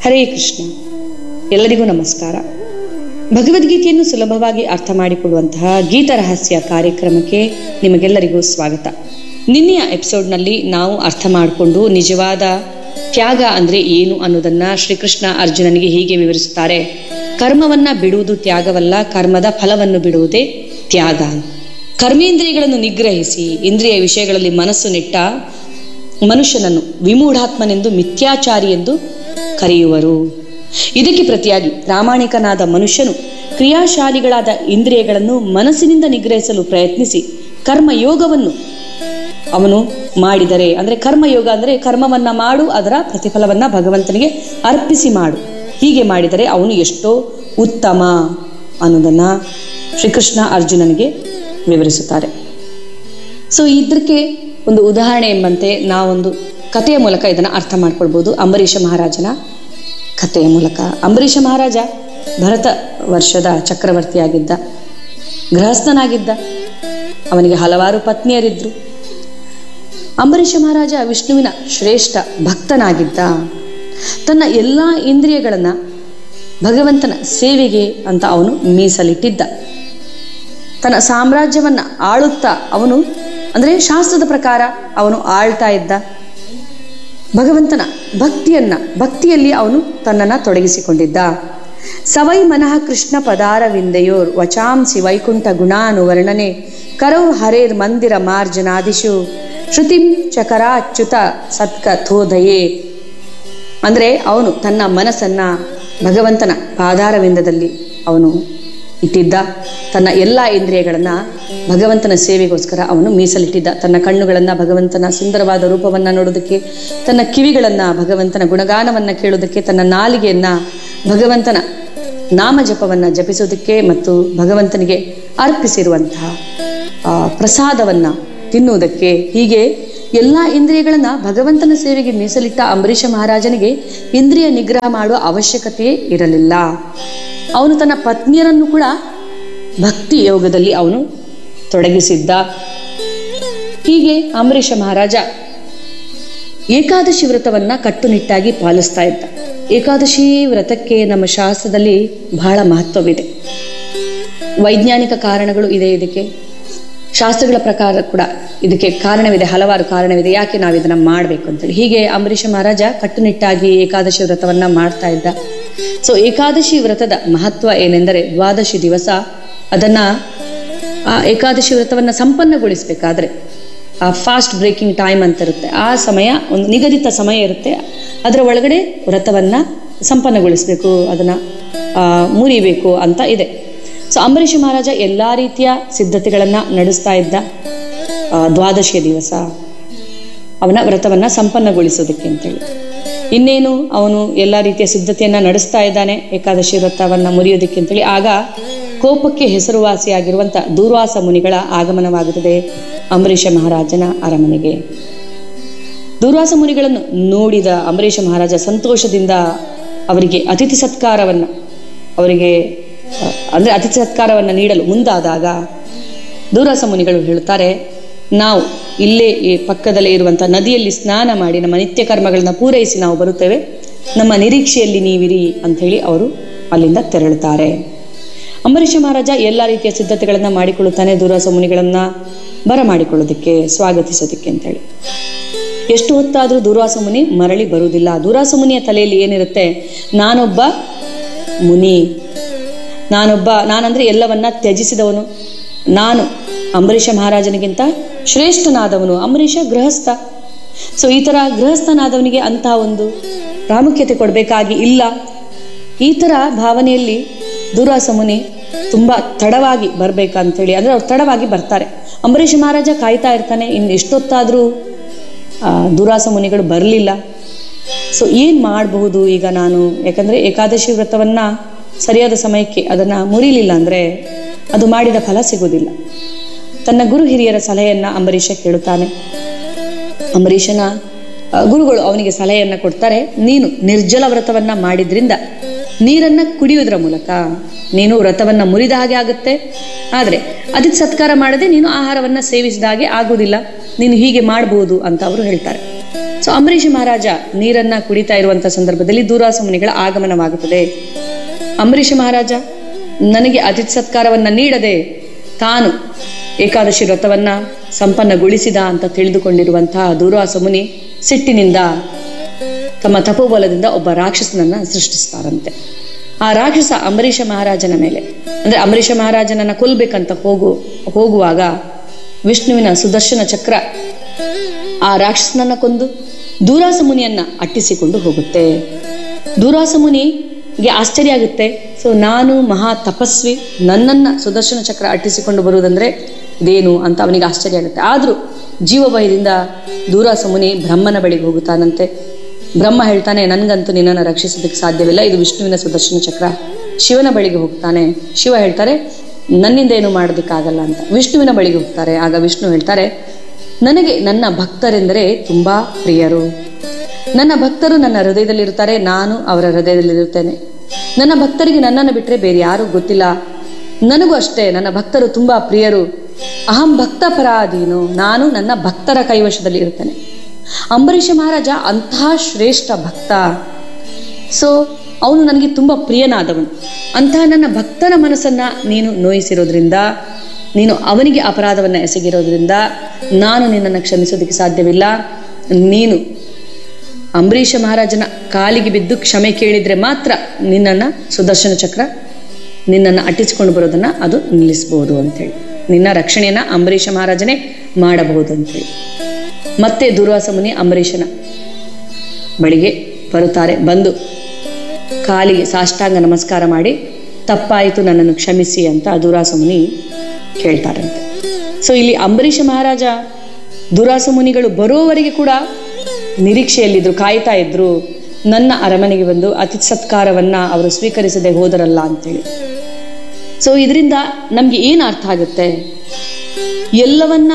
ಹರೇ ಕೃಷ್ಣ. ಎಲ್ಲರಿಗೂ ನಮಸ್ಕಾರ. ಭಗವದ್ಗೀತೆಯನ್ನು ಸುಲಭವಾಗಿ ಅರ್ಥ ಮಾಡಿಕೊಡುವಂತಹ ಗೀತ ರಹಸ್ಯ ಕಾರ್ಯಕ್ರಮಕ್ಕೆ ನಿಮಗೆಲ್ಲರಿಗೂ ಸ್ವಾಗತ. ನಿನ್ನೆಯ ಎಪಿಸೋಡ್ನಲ್ಲಿ ನಾವು ಅರ್ಥ ಮಾಡಿಕೊಂಡು ನಿಜವಾದ ತ್ಯಾಗ ಅಂದ್ರೆ ಏನು ಅನ್ನೋದನ್ನ ಶ್ರೀಕೃಷ್ಣ ಅರ್ಜುನನಿಗೆ ಹೀಗೆ ವಿವರಿಸುತ್ತಾರೆ. ಕರ್ಮವನ್ನ ಬಿಡುವುದು ತ್ಯಾಗವಲ್ಲ, ಕರ್ಮದ ಫಲವನ್ನು ಬಿಡುವುದೇ ತ್ಯಾಗ. ಕರ್ಮೇಂದ್ರಿಯಗಳನ್ನು ನಿಗ್ರಹಿಸಿ ಇಂದ್ರಿಯ ವಿಷಯಗಳಲ್ಲಿ ಮನಸ್ಸು ನೆಟ್ಟ ಮನುಷ್ಯನನ್ನು ವಿಮೂಢಾತ್ಮನೆಂದು ಮಿಥ್ಯಾಚಾರಿ ಎಂದು ಕರೆಯುವರು. ಇದಕ್ಕೆ ಪ್ರತಿಯಾಗಿ ಪ್ರಾಮಾಣಿಕನಾದ ಮನುಷ್ಯನು ಕ್ರಿಯಾಶಾಲಿಗಳಾದ ಇಂದ್ರಿಯಗಳನ್ನು ಮನಸ್ಸಿನಿಂದ ನಿಗ್ರಹಿಸಲು ಪ್ರಯತ್ನಿಸಿ ಕರ್ಮಯೋಗವನ್ನು ಅವನು ಮಾಡಿದರೆ, ಅಂದ್ರೆ ಕರ್ಮಯೋಗ ಅಂದ್ರೆ ಕರ್ಮವನ್ನ ಮಾಡು, ಅದರ ಪ್ರತಿಫಲವನ್ನ ಭಗವಂತನಿಗೆ ಅರ್ಪಿಸಿ ಮಾಡು. ಹೀಗೆ ಮಾಡಿದರೆ ಅವನು ಎಷ್ಟೋ ಉತ್ತಮ ಅನ್ನೋದನ್ನ ಶ್ರೀಕೃಷ್ಣ ಅರ್ಜುನನಿಗೆ ವಿವರಿಸುತ್ತಾರೆ. ಸೊ ಇದಕ್ಕೆ ಒಂದು ಉದಾಹರಣೆ ಎಂಬಂತೆ ನಾವೊಂದು ಕಥೆಯ ಮೂಲಕ ಇದನ್ನು ಅರ್ಥ ಮಾಡ್ಕೊಳ್ಬೋದು. ಅಂಬರೀಷ ಮಹಾರಾಜನ ಕಥೆಯ ಮೂಲಕ. ಅಂಬರೀಷ ಮಹಾರಾಜ ಭರತ ವರ್ಷದ ಚಕ್ರವರ್ತಿಯಾಗಿದ್ದ, ಗೃಹಸ್ಥನಾಗಿದ್ದ. ಅವನಿಗೆ ಹಲವಾರು ಪತ್ನಿಯರಿದ್ರು. ಅಂಬರೀಷ ಮಹಾರಾಜ ವಿಷ್ಣುವಿನ ಶ್ರೇಷ್ಠ ಭಕ್ತನಾಗಿದ್ದ. ತನ್ನ ಎಲ್ಲ ಇಂದ್ರಿಯಗಳನ್ನ ಭಗವಂತನ ಸೇವೆಗೆ ಅಂತ ಅವನು ಮೀಸಲಿಟ್ಟಿದ್ದ. ತನ್ನ ಸಾಮ್ರಾಜ್ಯವನ್ನ ಆಳುತ್ತಾ ಅವನು ಅಂದ್ರೆ ಶಾಸ್ತ್ರದ ಪ್ರಕಾರ ಅವನು ಆಳ್ತಾ ಇದ್ದ. ಭಗವಂತನ ಭಕ್ತಿಯಲ್ಲಿ ಅವನು ತನ್ನನ್ನು ತೊಡಗಿಸಿಕೊಂಡಿದ್ದ. ಸವೈ ಮನಃ ಕೃಷ್ಣ ಪದಾರವಿಂದಯೋರ್ ವಚಾಂಸಿ ವೈಕುಂಠ ಗುಣಾನುವರ್ಣನೆ ಕರೌ ಹರೇರ್ ಮಂದಿರ ಮಾರ್ಜನಾದಿಶು ಶ್ರುತಿಂ ಚಕರಾಚ್ಯುತ ಸತ್ಕಥೋದಯೇ. ಅಂದ್ರೆ ಅವನು ತನ್ನ ಮನಸ್ಸನ್ನ ಭಗವಂತನ ಪಾದಾರವಿಂದದಲ್ಲಿ ಅವನು ಇಟ್ಟಿದ್ದ. ತನ್ನ ಎಲ್ಲ ಇಂದ್ರಿಯಗಳನ್ನ ಭಗವಂತನ ಸೇವೆಗೋಸ್ಕರ ಅವನು ಮೀಸಲಿಟ್ಟಿದ್ದ. ತನ್ನ ಕಣ್ಣುಗಳನ್ನ ಭಗವಂತನ ಸುಂದರವಾದ ರೂಪವನ್ನ ನೋಡೋದಕ್ಕೆ, ತನ್ನ ಕಿವಿಗಳನ್ನ ಭಗವಂತನ ಗುಣಗಾನವನ್ನ ಕೇಳೋದಕ್ಕೆ, ತನ್ನ ನಾಲಿಗೆಯನ್ನ ಭಗವಂತನ ನಾಮ ಜಪವನ್ನ ಜಪಿಸೋದಕ್ಕೆ ಮತ್ತು ಭಗವಂತನಿಗೆ ಅರ್ಪಿಸಿರುವಂತಹ ಪ್ರಸಾದವನ್ನ ತಿನ್ನುವುದಕ್ಕೆ, ಹೀಗೆ ಎಲ್ಲ ಇಂದ್ರಿಯಗಳನ್ನ ಭಗವಂತನ ಸೇವೆಗೆ ಮೀಸಲಿಟ್ಟ ಅಂಬರೀಷ ಮಹಾರಾಜನಿಗೆ ಇಂದ್ರಿಯ ನಿಗ್ರಹ ಮಾಡುವ ಅವಶ್ಯಕತೆಯೇ ಇರಲಿಲ್ಲ. ಅವನು ತನ್ನ ಪತ್ನಿಯರನ್ನು ಕೂಡ ಭಕ್ತಿ ಯೋಗದಲ್ಲಿ ಅವನು ತೊಡಗಿಸಿದ್ದ. ಹೀಗೆ ಅಂಬರೀಷ ಮಹಾರಾಜ ಏಕಾದಶಿ ವ್ರತವನ್ನ ಕಟ್ಟುನಿಟ್ಟಾಗಿ ಪಾಲಿಸ್ತಾ ಇದ್ದ. ಏಕಾದಶಿ ವ್ರತಕ್ಕೆ ನಮ್ಮ ಶಾಸ್ತ್ರದಲ್ಲಿ ಬಹಳ ಮಹತ್ವವಿದೆ. ವೈಜ್ಞಾನಿಕ ಕಾರಣಗಳು ಇದೆ ಇದಕ್ಕೆ, ಶಾಸ್ತ್ರಗಳ ಪ್ರಕಾರ ಕೂಡ ಇದಕ್ಕೆ ಕಾರಣವಿದೆ, ಹಲವಾರು ಕಾರಣವಿದೆ ಯಾಕೆ ನಾವು ಇದನ್ನ ಮಾಡಬೇಕು ಅಂತೇಳಿ. ಹೀಗೆ ಅಂಬರೀಷ ಮಹಾರಾಜ ಕಟ್ಟುನಿಟ್ಟಾಗಿ ಏಕಾದಶಿ ವ್ರತವನ್ನ ಮಾಡ್ತಾ ಇದ್ದ. ಸೊ ಏಕಾದಶಿ ವ್ರತದ ಮಹತ್ವ ಏನೆಂದರೆ, ದ್ವಾದಶಿ ದಿವಸ ಅದನ್ನ ಆ ಏಕಾದಶಿ ವ್ರತವನ್ನ ಸಂಪನ್ನಗೊಳಿಸ್ಬೇಕಾದ್ರೆ ಆ ಫಾಸ್ಟ್ ಬ್ರೇಕಿಂಗ್ ಟೈಮ್ ಅಂತ ಇರುತ್ತೆ. ಆ ಸಮಯ ಒಂದು ನಿಗದಿತ ಸಮಯ ಇರುತ್ತೆ, ಅದರ ಒಳಗಡೆ ವ್ರತವನ್ನ ಸಂಪನ್ನಗೊಳಿಸ್ಬೇಕು, ಅದನ್ನ ಮುರಿಬೇಕು ಅಂತ ಇದೆ. ಸೊ ಅಂಬರೀಷ ಮಹಾರಾಜ ಎಲ್ಲಾ ರೀತಿಯ ಸಿದ್ಧತೆಗಳನ್ನ ನಡೆಸ್ತಾ ಇದ್ದ. ದ್ವಾದಶಿಯ ದಿವಸ ಅವನ ವ್ರತವನ್ನ ಸಂಪನ್ನಗೊಳಿಸೋದಕ್ಕೆ ಅಂತೇಳಿ. ಇನ್ನೇನು ಅವನು ಎಲ್ಲ ರೀತಿಯ ಸಿದ್ಧತೆಯನ್ನ ನಡೆಸ್ತಾ ಇದ್ದಾನೆ ಏಕಾದಶಿ ವ್ರತವನ್ನ ಮುರಿಯೋದಕ್ಕೆ ಅಂತೇಳಿ. ಆಗ ಕೋಪಕ್ಕೆ ಹೆಸರುವಾಸಿಯಾಗಿರುವಂತ ದೂರ್ವಾಸ ಮುನಿಗಳ ಆಗಮನವಾಗುತ್ತದೆ ಅಂಬರೀಷ ಮಹಾರಾಜನ ಅರಮನೆಗೆ. ದೂರ್ವಾಸ ಮುನಿಗಳನ್ನು ನೋಡಿದ ಅಂಬರೀಷ ಮಹಾರಾಜ ಸಂತೋಷದಿಂದ ಅವರಿಗೆ ಅತಿಥಿ ಸತ್ಕಾರವನ್ನ ನೀಡಲು ಮುಂದಾದಾಗ ದೂರ್ವಾಸ ಮುನಿಗಳು ಹೇಳುತ್ತಾರೆ, ನಾವು ಇಲ್ಲೇ ಈ ಪಕ್ಕದಲ್ಲೇ ಇರುವಂತಹ ನದಿಯಲ್ಲಿ ಸ್ನಾನ ಮಾಡಿ ನಮ್ಮ ನಿತ್ಯ ಕರ್ಮಗಳನ್ನ ಪೂರೈಸಿ ನಾವು ಬರುತ್ತೇವೆ, ನಮ್ಮ ನಿರೀಕ್ಷೆಯಲ್ಲಿ ನೀವಿರಿ ಅಂತ ಹೇಳಿ ಅವರು ಅಲ್ಲಿಂದ ತೆರಳುತ್ತಾರೆ. ಅಂಬರೀಷ ಮಹಾರಾಜ ಎಲ್ಲ ರೀತಿಯ ಸಿದ್ಧತೆಗಳನ್ನ ಮಾಡಿಕೊಳ್ಳುತ್ತಾನೆ ದೂರ್ವಾಸ ಮುನಿಗಳನ್ನ ಬರಮಾಡಿಕೊಳ್ಳೋದಕ್ಕೆ, ಸ್ವಾಗತಿಸೋದಕ್ಕೆ ಅಂತೇಳಿ. ಎಷ್ಟು ಹೊತ್ತಾದ್ರೂ ದೂರ್ವಾಸ ಮುನಿ ಮರಳಿ ಬರುವುದಿಲ್ಲ. ದೂರ್ವಾಸ ಮುನಿಯ ತಲೆಯಲ್ಲಿ ಏನಿರುತ್ತೆ, ನಾನೊಬ್ಬ ಮುನಿ, ನಾನಂದ್ರೆ ಎಲ್ಲವನ್ನ ತ್ಯಜಿಸಿದವನು, ನಾನು ಅಂಬರೀಷ ಮಹಾರಾಜನಿಗಿಂತ ಶ್ರೇಷ್ಠನಾದವನು, ಅಂಬರೀಷ ಗೃಹಸ್ಥ. ಸೊ ಈ ತರ ಗೃಹಸ್ಥನಾದವನಿಗೆ ಅಂತ ಒಂದು ಪ್ರಾಮುಖ್ಯತೆ ಕೊಡಬೇಕಾಗಿ ಇಲ್ಲ. ಈ ತರ ಭಾವನೆಯಲ್ಲಿ ದೂರ್ವಾಸ ಮುನಿ ತುಂಬಾ ತಡವಾಗಿ ಬರ್ಬೇಕಂತೇಳಿ, ಅಂದ್ರೆ ಅವ್ರು ತಡವಾಗಿ ಬರ್ತಾರೆ. ಅಂಬರೀಷ ಮಹಾರಾಜ ಕಾಯ್ತಾ ಇರ್ತಾನೆ, ಇನ್ನು ಎಷ್ಟೊತ್ತಾದ್ರೂ ದೂರ್ವಾಸ ಮುನಿಗಳು ಬರಲಿಲ್ಲ. ಸೊ ಏನ್ ಮಾಡಬಹುದು ಈಗ ನಾನು, ಯಾಕಂದ್ರೆ ಏಕಾದಶಿ ವ್ರತವನ್ನ ಸರಿಯಾದ ಸಮಯಕ್ಕೆ ಅದನ್ನ ಮುರಿಲಿಲ್ಲ ಅಂದ್ರೆ ಅದು ಮಾಡಿದ ಫಲ ಸಿಗುವುದಿಲ್ಲ. ತನ್ನ ಗುರು ಹಿರಿಯರ ಸಲಹೆಯನ್ನ ಅಂಬರೀಷ ಕೇಳುತ್ತಾನೆ. ಅಂಬರೀಷನ ಗುರುಗಳು ಅವನಿಗೆ ಸಲಹೆಯನ್ನ ಕೊಡ್ತಾರೆ, ನೀನು ನಿರ್ಜಲ ವ್ರತವನ್ನ ಮಾಡಿದ್ರಿಂದ ನೀರನ್ನ ಕುಡಿಯುವುದರ ಮೂಲಕ ನೀನು ವ್ರತವನ್ನ ಮುರಿದ ಹಾಗೆ ಆಗುತ್ತೆ, ಆದ್ರೆ ಅದಕ್ಕೆ ಸತ್ಕಾರ ಮಾಡದೆ ನೀನು ಆಹಾರವನ್ನ ಸೇವಿಸಿದ ಹಾಗೆ ಆಗುವುದಿಲ್ಲ, ನೀನು ಹೀಗೆ ಮಾಡಬಹುದು ಅಂತ ಅವರು ಹೇಳ್ತಾರೆ. ಸೊ ಅಂಬರೀಷ ಮಹಾರಾಜ ನೀರನ್ನ ಕುಡಿತಾ ಇರುವಂತಹ ಸಂದರ್ಭದಲ್ಲಿ ದುರ್ವಾಸ ಮುನಿಗಳ ಆಗಮನವಾಗುತ್ತದೆ. ಅಂಬರೀಷ ಮಹಾರಾಜ ನನಗೆ ಅತಿಥಿ ಸತ್ಕಾರವನ್ನ ನೀಡದೆ ತಾನು ಏಕಾದಶಿ ವ್ರತವನ್ನ ಸಂಪನ್ನಗೊಳಿಸಿದ ಅಂತ ತಿಳಿದುಕೊಂಡಿರುವಂತಹ ದುರ್ವಾಸ ಮುನಿ ಸಿಟ್ಟಿನಿಂದ ತಮ್ಮ ತಪೋಬಲದಿಂದ ಒಬ್ಬ ರಾಕ್ಷಸನನ್ನ ಸೃಷ್ಟಿಸ್ತಾರಂತೆ. ಆ ರಾಕ್ಷಸ ಅಂಬರೀಷ ಮಹಾರಾಜನ ಮೇಲೆ, ಅಂದ್ರೆ ಅಂಬರೀಷ ಮಹಾರಾಜನನ್ನ ಕೊಲ್ಬೇಕಂತ ಹೋಗುವಾಗ ವಿಷ್ಣುವಿನ ಸುದರ್ಶನ ಚಕ್ರ ಆ ರಾಕ್ಷಸನನ್ನ ಕೊಂದು ದುರ್ವಾಸ ಮುನಿಯನ್ನ ಅಟ್ಟಿಸಿಕೊಂಡು ಹೋಗುತ್ತೆ. ದುರ್ವಾಸ ಮುನಿಗೆ ಆಶ್ಚರ್ಯ ಆಗುತ್ತೆ. ಸೊ ನಾನು ಮಹಾ ತಪಸ್ವಿ, ನನ್ನನ್ನ ಸುದರ್ಶನ ಚಕ್ರ ಅಟ್ಟಿಸಿಕೊಂಡು ಬರುವುದಂದ್ರೆ ಇದೇನು ಅಂತ ಅವನಿಗೆ ಆಶ್ಚರ್ಯ ಆಗುತ್ತೆ. ಆದ್ರೂ ಜೀವಭಯದಿಂದ ದುರ್ವಾಸ ಮುನಿ ಬ್ರಹ್ಮನ ಬಳಿಗೆ ಹೋಗುತ್ತಾನಂತೆ. ಬ್ರಹ್ಮ ಹೇಳ್ತಾನೆ, ನನ್ಗಂತೂ ನಿನ್ನನ್ನು ರಕ್ಷಿಸೋದಕ್ಕೆ ಸಾಧ್ಯವಿಲ್ಲ, ಇದು ವಿಷ್ಣುವಿನ ಸುದರ್ಶನ ಚಕ್ರ. ಶಿವನ ಬಳಿಗೆ ಹೋಗ್ತಾನೆ. ಶಿವ ಹೇಳ್ತಾರೆ, ನನ್ನಿಂದ ಏನು ಮಾಡೋದಕ್ಕಾಗಲ್ಲ ಅಂತ. ವಿಷ್ಣುವಿನ ಬಳಿಗೆ ಹೋಗ್ತಾರೆ. ಆಗ ವಿಷ್ಣು ಹೇಳ್ತಾರೆ, ನನಗೆ ನನ್ನ ಭಕ್ತರೆಂದರೆ ತುಂಬಾ ಪ್ರಿಯರು. ನನ್ನ ಭಕ್ತರು ನನ್ನ ಹೃದಯದಲ್ಲಿರುತ್ತಾರೆ, ನಾನು ಅವರ ಹೃದಯದಲ್ಲಿರುತ್ತೇನೆ. ನನ್ನ ಭಕ್ತರಿಗೆ ನನ್ನನ್ನು ಬಿಟ್ಟರೆ ಬೇರೆ ಯಾರು ಗೊತ್ತಿಲ್ಲ. ನನಗೂ ಅಷ್ಟೇ, ನನ್ನ ಭಕ್ತರು ತುಂಬಾ ಪ್ರಿಯರು. ಅಹಂ ಭಕ್ತ ಪರಾಧೀನು, ನಾನು ನನ್ನ ಭಕ್ತರ ಕೈವಶದಲ್ಲಿ ಇರುತ್ತೇನೆ. ಅಂಬರೀಷ ಮಹಾರಾಜ ಅಂತಹ ಶ್ರೇಷ್ಠ ಭಕ್ತ. ಸೊ ಅವನು ನನಗೆ ತುಂಬಾ ಪ್ರಿಯನಾದವನು. ಅಂತಹ ನನ್ನ ಭಕ್ತನ ಮನಸ್ಸನ್ನ ನೀನು ನೋಯಿಸಿರೋದ್ರಿಂದ, ನೀನು ಅವನಿಗೆ ಅಪರಾಧವನ್ನ ಎಸಗಿರೋದ್ರಿಂದ ನಾನು ನಿನ್ನನ್ನು ಕ್ಷಮಿಸೋದಕ್ಕೆ ಸಾಧ್ಯವಿಲ್ಲ. ನೀನು ಅಂಬರೀಷ ಮಹಾರಾಜನ ಕಾಲಿಗೆ ಬಿದ್ದು ಕ್ಷಮೆ ಕೇಳಿದ್ರೆ ಮಾತ್ರ ನಿನ್ನನ್ನ ಸುದರ್ಶನ ಚಕ್ರ ನಿನ್ನನ್ನು ಅಟ್ಟಿಸಿಕೊಂಡು ಬರೋದನ್ನ ಅದು ನಿಲ್ಲಿಸಬಹುದು ಅಂತೇಳಿ, ನಿನ್ನ ರಕ್ಷಣೆಯನ್ನ ಅಂಬರೀಷ ಮಹಾರಾಜನೇ ಮಾಡಬಹುದು ಅಂತೇಳಿ. ಮತ್ತೆ ದುರ್ವಾಸ ಮುನಿ ಅಂಬರೀಷನ ಬಳಿಗೆ ಬರುತ್ತಾರೆ. ಬಂದು ಕಾಲಿಗೆ ಸಾಷ್ಟಾಂಗ ನಮಸ್ಕಾರ ಮಾಡಿ, ತಪ್ಪಾಯಿತು, ನನ್ನನ್ನು ಕ್ಷಮಿಸಿ ಅಂತ ದುರ್ವಾಸ ಮುನಿ ಕೇಳ್ತಾರಂತೆ. ಸೊ ಇಲ್ಲಿ ಅಂಬರೀಷ ಮಹಾರಾಜ ದುರ್ವಾಸ ಮುನಿಗಳು ಬರೋವರೆಗೆ ಕೂಡ ನಿರೀಕ್ಷೆಯಲ್ಲಿದ್ರು, ಕಾಯ್ತಾ ಇದ್ರು. ನನ್ನ ಅರಮನೆಗೆ ಬಂದು ಅತಿಥಿ ಸತ್ಕಾರವನ್ನ ಅವರು ಸ್ವೀಕರಿಸದೆ ಹೋದರಲ್ಲ ಅಂತೇಳಿ. ಸೊ ಇದರಿಂದ ನಮ್ಗೆ ಏನ್ ಅರ್ಥ ಆಗುತ್ತೆ? ಎಲ್ಲವನ್ನ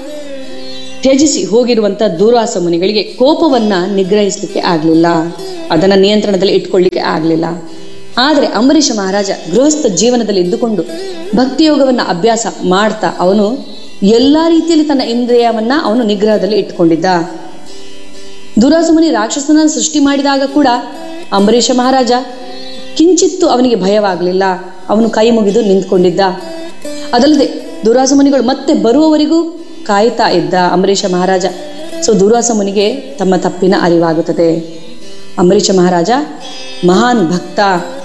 ತ್ಯಜಿಸಿ ಹೋಗಿರುವಂತ ದುರ್ವಾಸ ಮುನಿಗಳಿಗೆ ಕೋಪವನ್ನ ನಿಗ್ರಹಿಸಲಿಕ್ಕೆ ಆಗ್ಲಿಲ್ಲ, ಅದನ್ನ ನಿಯಂತ್ರಣದಲ್ಲಿ ಇಟ್ಕೊಳ್ಳಿಕ್ಕೆ ಆಗ್ಲಿಲ್ಲ. ಆದ್ರೆ ಅಂಬರೀಷ ಮಹಾರಾಜ ಗೃಹಸ್ಥ ಜೀವನದಲ್ಲಿ ಇದ್ದುಕೊಂಡು ಭಕ್ತಿಯೋಗವನ್ನ ಅಭ್ಯಾಸ ಮಾಡ್ತಾ ಅವನು ಎಲ್ಲಾ ರೀತಿಯಲ್ಲಿ ತನ್ನ ಇಂದ್ರಿಯವನ್ನ ಅವನು ನಿಗ್ರಹದಲ್ಲಿ ಇಟ್ಕೊಂಡಿದ್ದ. ದುರ್ವಾಸ ಮುನಿ ರಾಕ್ಷಸನ ಸೃಷ್ಟಿ ಮಾಡಿದಾಗ ಕೂಡ ಅಂಬರೀಷ ಮಹಾರಾಜ ಕಿಂಚಿತ್ತು ಅವನಿಗೆ ಭಯವಾಗಲಿಲ್ಲ, ಅವನು ಕೈ ಮುಗಿದು ನಿಂತ್ಕೊಂಡಿದ್ದ. ಅದಲ್ಲದೆ ದುರ್ವಾಸ ಮುನಿಗಳು ಮತ್ತೆ ಬರುವವರೆಗೂ ಕಾಯ್ತಾ ಇದ್ದ ಅಂಬರೀಷ ಮಹಾರಾಜ. ಸೊ ದುರ್ವಾಸ ಮುನಿಗೆ ತಮ್ಮ ತಪ್ಪಿನ ಅರಿವಾಗುತ್ತದೆ. ಅಂಬರೀಷ ಮಹಾರಾಜ ಮಹಾನ್ ಭಕ್ತ.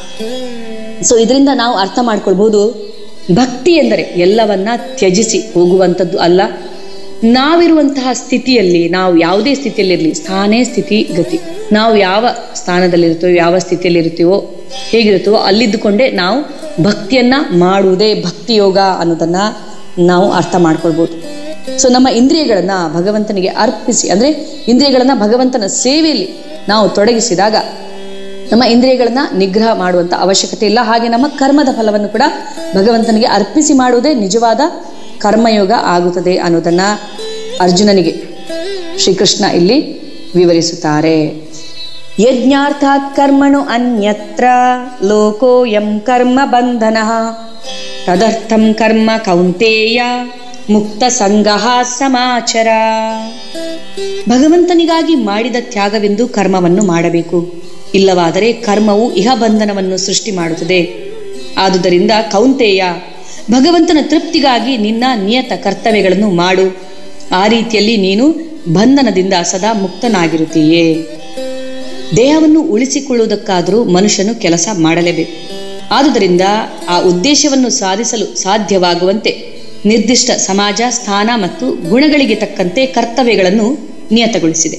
ಸೊ ಇದರಿಂದ ನಾವು ಅರ್ಥ ಮಾಡ್ಕೊಳ್ಬಹುದು, ಭಕ್ತಿ ಎಂದರೆ ಎಲ್ಲವನ್ನ ತ್ಯಜಿಸಿ ಹೋಗುವಂಥದ್ದು ಅಲ್ಲ. ನಾವಿರುವಂತಹ ಸ್ಥಿತಿಯಲ್ಲಿ, ನಾವು ಯಾವುದೇ ಸ್ಥಿತಿಯಲ್ಲಿರಲಿ, ಸ್ಥಾನೇ ಸ್ಥಿತಿ ಗತಿ, ನಾವು ಯಾವ ಸ್ಥಾನದಲ್ಲಿರ್ತೀವೋ, ಯಾವ ಸ್ಥಿತಿಯಲ್ಲಿರ್ತೀವೋ, ಹೇಗಿರ್ತೀವೋ ಅಲ್ಲಿದ್ದುಕೊಂಡೇ ನಾವು ಭಕ್ತಿಯನ್ನ ಮಾಡುವುದೇ ಭಕ್ತಿ ಯೋಗ ಅನ್ನೋದನ್ನ ನಾವು ಅರ್ಥ ಮಾಡ್ಕೊಳ್ಬಹುದು. ಸೊ ನಮ್ಮ ಇಂದ್ರಿಯಗಳನ್ನ ಭಗವಂತನಿಗೆ ಅರ್ಪಿಸಿ, ಅಂದ್ರೆ ಇಂದ್ರಿಯಗಳನ್ನ ಭಗವಂತನ ಸೇವೆಯಲ್ಲಿ ನಾವು ತೊಡಗಿಸಿದಾಗ ನಮ್ಮ ಇಂದ್ರಿಯಗಳನ್ನ ನಿಗ್ರಹ ಮಾಡುವಂತ ಅವಶ್ಯಕತೆ ಇಲ್ಲ. ಹಾಗೆ ನಮ್ಮ ಕರ್ಮದ ಫಲವನ್ನು ಕೂಡ ಭಗವಂತನಿಗೆ ಅರ್ಪಿಸಿ ಮಾಡುವುದೇ ನಿಜವಾದ ಕರ್ಮಯೋಗ ಆಗುತ್ತದೆ ಅನ್ನೋದನ್ನ ಅರ್ಜುನನಿಗೆ ಶ್ರೀಕೃಷ್ಣ ಇಲ್ಲಿ ವಿವರಿಸುತ್ತಾರೆ. ಯಜ್ಞಾರ್ಥಾತ್ ಕರ್ಮಣು ಅನ್ಯತ್ರ ಲೋಕೋಯಂ ಕರ್ಮ ಬಂಧನಃ ತದರ್ಥಂ ಕರ್ಮ ಕೌಂತೇಯ ಮುಕ್ತ ಸಂಗಃ ಸಮಾಚರ. ಭಗವಂತನಿಗಾಗಿ ಮಾಡಿದ ತ್ಯಾಗವೆಂದು ಕರ್ಮವನ್ನು ಮಾಡಬೇಕು, ಇಲ್ಲವಾದರೆ ಕರ್ಮವು ಇಹ ಬಂಧನವನ್ನು ಸೃಷ್ಟಿ ಮಾಡುತ್ತದೆ. ಆದುದರಿಂದ ಕೌಂತೇಯ, ಭಗವಂತನ ತೃಪ್ತಿಗಾಗಿ ನಿನ್ನ ನಿಯತ ಕರ್ತವ್ಯಗಳನ್ನು ಮಾಡು. ಆ ರೀತಿಯಲ್ಲಿ ನೀನು ಬಂಧನದಿಂದ ಸದಾ ಮುಕ್ತನಾಗಿರುತ್ತೀಯೇ. ದೇಹವನ್ನು ಉಳಿಸಿಕೊಳ್ಳುವುದಕ್ಕಾದರೂ ಮನುಷ್ಯನು ಕೆಲಸ ಮಾಡಲೇಬೇಕು. ಆದುದರಿಂದ ಆ ಉದ್ದೇಶವನ್ನು ಸಾಧಿಸಲು ಸಾಧ್ಯವಾಗುವಂತೆ ನಿರ್ದಿಷ್ಟ ಸಮಾಜ, ಸ್ಥಾನ ಮತ್ತು ಗುಣಗಳಿಗೆ ತಕ್ಕಂತೆ ಕರ್ತವ್ಯಗಳನ್ನು ನಿಯತಗೊಳಿಸಿದೆ.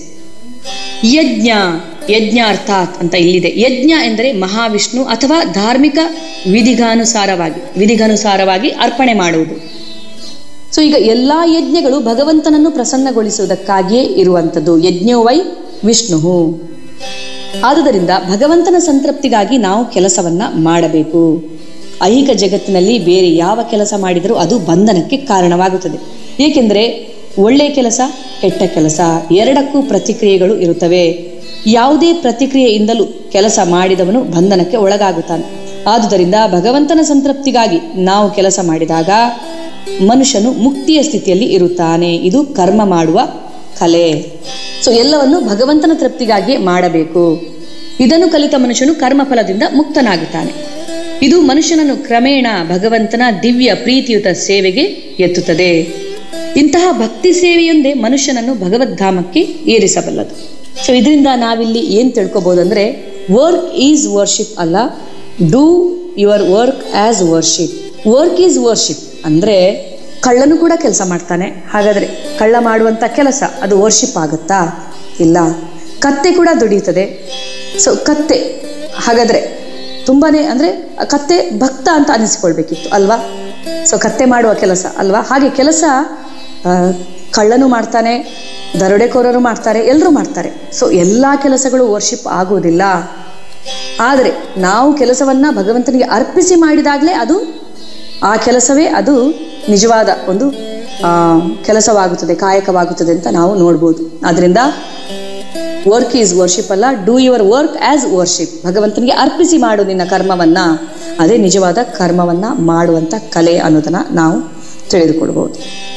ಯಜ್ಞಾರ್ಥಾತ್ ಅಂತ ಇಲ್ಲಿದೆ. ಯಜ್ಞ ಎಂದರೆ ಮಹಾವಿಷ್ಣು ಅಥವಾ ಧಾರ್ಮಿಕ ವಿಧಿಗಾನುಸಾರವಾಗಿ ಅರ್ಪಣೆ ಮಾಡುವುದು. ಸೊ ಈಗ ಎಲ್ಲಾ ಯಜ್ಞಗಳು ಭಗವಂತನನ್ನು ಪ್ರಸನ್ನಗೊಳಿಸುವುದಕ್ಕಾಗಿಯೇ ಇರುವಂಥದ್ದು. ಯಜ್ಞೋ ವೈ ವಿಷ್ಣು. ಆದುದರಿಂದ ಭಗವಂತನ ಸಂತೃಪ್ತಿಗಾಗಿ ನಾವು ಕೆಲಸವನ್ನ ಮಾಡಬೇಕು. ಐಹಿಕ ಜಗತ್ತಿನಲ್ಲಿ ಬೇರೆ ಯಾವ ಕೆಲಸ ಮಾಡಿದರೂ ಅದು ಬಂಧನಕ್ಕೆ ಕಾರಣವಾಗುತ್ತದೆ. ಏಕೆಂದರೆ ಒಳ್ಳೆಯ ಕೆಲಸ, ಕೆಟ್ಟ ಕೆಲಸ ಎರಡಕ್ಕೂ ಪ್ರತಿಕ್ರಿಯೆಗಳು ಇರುತ್ತವೆ. ಯಾವುದೇ ಪ್ರತಿಕ್ರಿಯೆಯಿಂದಲೂ ಕೆಲಸ ಮಾಡಿದವನು ಬಂಧನಕ್ಕೆ ಒಳಗಾಗುತ್ತಾನೆ. ಆದುದರಿಂದ ಭಗವಂತನ ಸಂತೃಪ್ತಿಗಾಗಿ ನಾವು ಕೆಲಸ ಮಾಡಿದಾಗ ಮನುಷ್ಯನು ಮುಕ್ತಿಯ ಸ್ಥಿತಿಯಲ್ಲಿ ಇರುತ್ತಾನೆ. ಇದು ಕರ್ಮ ಮಾಡುವ ಕಲೆ. ಸೊ ಎಲ್ಲವನ್ನು ಭಗವಂತನ ತೃಪ್ತಿಗಾಗಿ ಮಾಡಬೇಕು. ಇದನ್ನು ಕಲಿತ ಮನುಷ್ಯನು ಕರ್ಮಫಲದಿಂದ ಮುಕ್ತನಾಗುತ್ತಾನೆ. ಇದು ಮನುಷ್ಯನನ್ನು ಕ್ರಮೇಣ ಭಗವಂತನ ದಿವ್ಯ ಪ್ರೀತಿಯುತ ಸೇವೆಗೆ ಎತ್ತುತ್ತದೆ. ಇಂತಹ ಭಕ್ತಿ ಸೇವೆಯೊಂದೇ ಮನುಷ್ಯನನ್ನು ಭಗವದ್ಧಾಮಕ್ಕೆ ಏರಿಸಬಲ್ಲದು. ಸೊ ಇದರಿಂದ ನಾವಿಲ್ಲಿ ಏನ್ ತಿಳ್ಕೊಬಹುದಂದ್ರೆ, ವರ್ಕ್ ಈಸ್ ವರ್ಷಿಪ್ ಅಲ್ಲ, do your work as worship. Work is worship ಅಂದ್ರೆ ಕಳ್ಳನು ಕೂಡ ಕೆಲಸ ಮಾಡ್ತಾನೆ, ಹಾಗಾದ್ರೆ ಕಳ್ಳ ಮಾಡುವಂತ ಕೆಲಸ ಅದು ವರ್ಷಿಪ್ ಆಗುತ್ತಾ? ಇಲ್ಲ. ಕತ್ತೆ ಕೂಡ ದುಡಿಯುತ್ತದೆ. ಸೊ ಕತ್ತೆ ಹಾಗಾದ್ರೆ ತುಂಬಾನೇ ಅಂದ್ರೆ ಕತ್ತೆ ಭಕ್ತ ಅಂತ ಅನಿಸಿಕೊಳ್ಬೇಕಿತ್ತು ಅಲ್ವಾ? ಸೊ ಕತ್ತೆ ಮಾಡುವ ಕೆಲಸ ಅಲ್ವಾ? ಹಾಗೆ ಕೆಲಸ ಕಳ್ಳನು ಮಾಡ್ತಾನೆ, ದರೋಡೆಕೋರರು ಮಾಡ್ತಾರೆ, ಎಲ್ಲರೂ ಮಾಡ್ತಾರೆ. ಸೊ ಎಲ್ಲಾ ಕೆಲಸಗಳು ವರ್ಷಿಪ್ ಆಗುವುದಿಲ್ಲ. ಆದರೆ ನಾವು ಕೆಲಸವನ್ನ ಭಗವಂತನಿಗೆ ಅರ್ಪಿಸಿ ಮಾಡಿದಾಗಲೇ ಅದು ಆ ಕೆಲಸವೇ ಅದು ನಿಜವಾದ ಒಂದು ಕೆಲಸವಾಗುತ್ತದೆ, ಕಾಯಕವಾಗುತ್ತದೆ ಅಂತ ನಾವು ನೋಡ್ಬೋದು. ಆದ್ರಿಂದ ವರ್ಕ್ ಈಸ್ ವರ್ಷಿಪ್ ಅಲ್ಲ, do your work as worship. ಭಗವಂತನಿಗೆ ಅರ್ಪಿಸಿ ಮಾಡು ನಿನ್ನ ಕರ್ಮವನ್ನ, ಅದೇ ನಿಜವಾದ ಕರ್ಮವನ್ನ ಮಾಡುವಂತ ಕಲೆ ಅನ್ನೋದನ್ನ ನಾವು ತಿಳಿದುಕೊಳ್ಬಹುದು.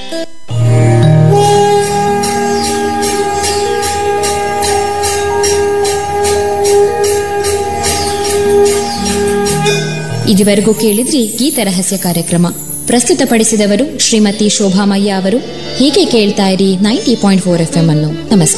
ಇದುವರೆಗೂ ಕೇಳಿದ್ರಿ ಗೀತ ರಹಸ್ಯ ಕಾರ್ಯಕ್ರಮ. ಪ್ರಸ್ತುತಪಡಿಸಿದವರು ಶ್ರೀಮತಿ ಶೋಭಾಮಯ್ಯ ಅವರು. ಹೀಗೆ ಕೇಳ್ತಾ ಇರಿ 90.4 FM ಅನ್ನು. ನಮಸ್ಕಾರ.